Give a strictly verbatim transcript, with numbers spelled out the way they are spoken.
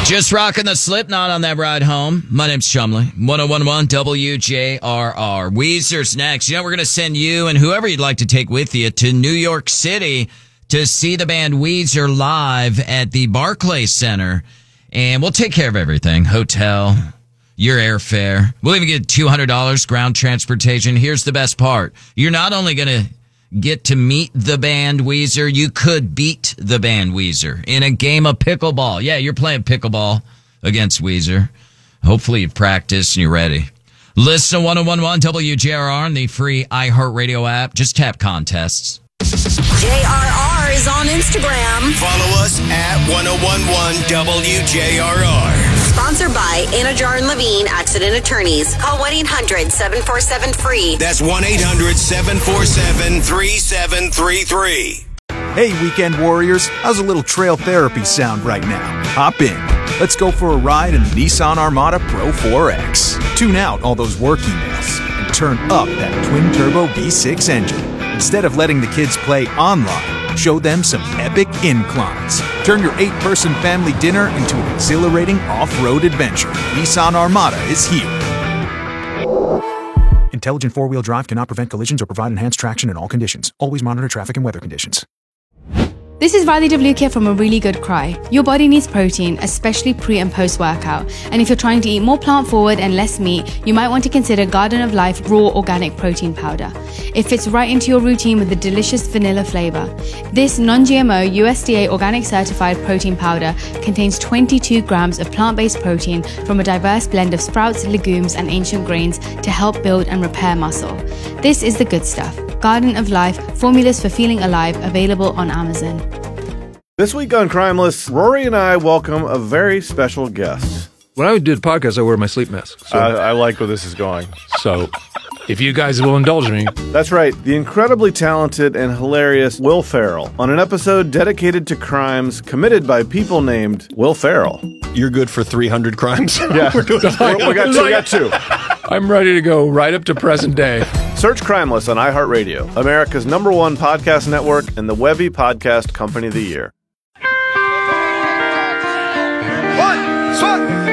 Just rocking the Slipknot on that ride home. My name's Chumley. ten eleven W J R R. Weezer's next. You know, we're going to send you and whoever you'd like to take with you to New York City to see the band Weezer live at the Barclays Center. And we'll take care of everything. Hotel, your airfare. We'll even get two hundred dollars ground transportation. Here's the best part. You're not only going to get to meet the band Weezer, you could beat the band Weezer in a game of pickleball. Yeah, you're playing pickleball against Weezer. Hopefully you've practiced and you're ready. Listen to ten eleven W J R R on the free iHeartRadio app. Just tap contests. J R R is on Instagram. Follow us at ten eleven W J R R. Sponsored by Anajar and Levine Accident Attorneys. Call one eight hundred seven four seven free. That's one eight hundred seven four seven three seven three three. Hey, weekend warriors, how's a little trail therapy sound right now? Hop in. Let's go for a ride in the Nissan Armada Pro four X. Tune out all those work emails and turn up that twin-turbo V six engine. Instead of letting the kids play online, show them some epic inclines. Turn your eight-person family dinner into an exhilarating off-road adventure. Nissan Armada is here. Intelligent four-wheel drive cannot prevent collisions or provide enhanced traction in all conditions. Always monitor traffic and weather conditions. This is Riley W. here from A Really Good Cry. Your body needs protein, especially pre and post workout. And if you're trying to eat more plant forward and less meat, you might want to consider Garden of Life Raw Organic Protein Powder. It fits right into your routine with a delicious vanilla flavor. This non-G M O U S D A organic certified protein powder contains twenty-two grams of plant-based protein from a diverse blend of sprouts, legumes, and ancient grains to help build and repair muscle. This is the good stuff. Garden of Life, formulas for feeling alive, available on Amazon. This week on Crimeless, Rory and I welcome a very special guest. When I do the podcast, I wear my sleep mask. So, I, I like where this is going. So, if you guys will indulge me. That's right, the incredibly talented and hilarious Will Ferrell on an episode dedicated to crimes committed by people named Will Ferrell. You're good for three hundred crimes? Yeah, we're doing we're, we got two. We got two. I'm ready to go right up to present day. Search Crimeless on iHeartRadio, America's number one podcast network and the Webby Podcast Company of the Year.